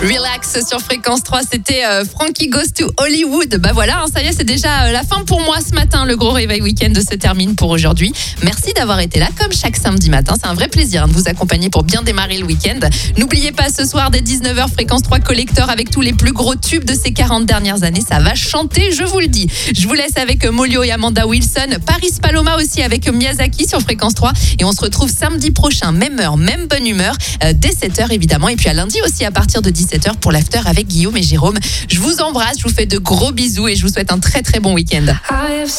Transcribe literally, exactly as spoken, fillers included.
Relax sur Fréquence trois, c'était euh, Frankie Goes to Hollywood. Bah voilà, hein, ça y est, c'est déjà euh, la fin pour moi ce matin. Le gros réveil week-end se termine pour aujourd'hui. Merci d'avoir été là comme chaque samedi matin. C'est un vrai plaisir hein, de vous accompagner pour bien démarrer le week-end. N'oubliez pas ce soir dès dix-neuf heures, Fréquence trois Collector avec tous les plus gros tubes de ces quarante dernières années. Ça va chanter, je vous le dis. Je vous laisse avec Molio et Amanda Wilson. Paris Paloma aussi avec Miyazaki sur Fréquence trois. Et on se retrouve samedi prochain, même heure, même bonne humeur, euh, dès sept heures évidemment. Et puis à lundi aussi à partir de dix-sept heures pour l'after avec Guillaume et Jérôme. Je vous embrasse, je vous fais de gros bisous et je vous souhaite un très très bon week-end.